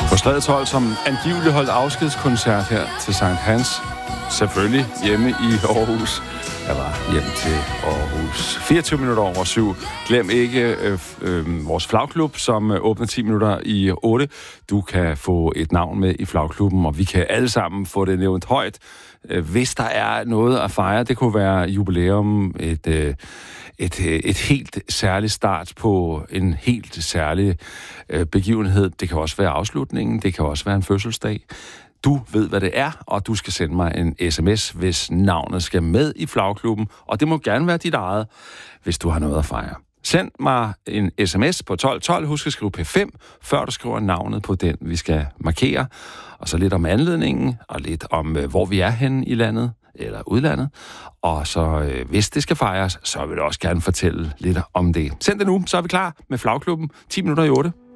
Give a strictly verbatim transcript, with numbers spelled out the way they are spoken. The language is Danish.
På Slaget tolv, som angiveligt holdt afskedskoncert her til Sankt Hans. Selvfølgelig hjemme i Aarhus. Jeg var hjem til Aarhus. fireogtyve minutter over syv. Glem ikke øh, øh, vores flagklub, som øh, åbner ti minutter i otte. Du kan få et navn med i flagklubben, og vi kan alle sammen få det nævnt højt. Øh, hvis der er noget at fejre, det kunne være jubilæum, et, øh, et, et helt særligt start på en helt særlig øh, begivenhed. Det kan også være afslutningen, det kan også være en fødselsdag. Du ved, hvad det er, og du skal sende mig en sms, hvis navnet skal med i flagklubben, og det må gerne være dit eget, hvis du har noget at fejre. Send mig en sms på tolv tolv. Husk at skrive P fem, før du skriver navnet på den, vi skal markere. Og så lidt om anledningen, og lidt om, hvor vi er henne i landet, eller udlandet. Og så, hvis det skal fejres, så vil jeg også gerne fortælle lidt om det. Send det nu, så er vi klar med flagklubben. ti minutter i otte.